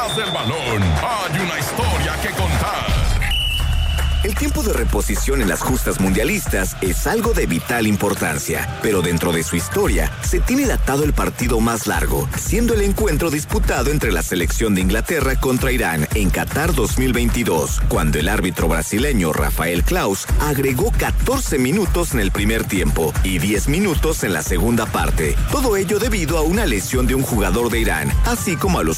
Detrás del balón hay una historia que contar. El tiempo de reposición en las justas mundialistas es algo de vital importancia, pero dentro de su historia se tiene datado el partido más largo, siendo el encuentro disputado entre la selección de Inglaterra contra Irán en Qatar 2022, cuando el árbitro brasileño Rafael Claus agregó 14 minutos en el primer tiempo y 10 minutos en la segunda parte. Todo ello debido a una lesión de un jugador de Irán, así como a los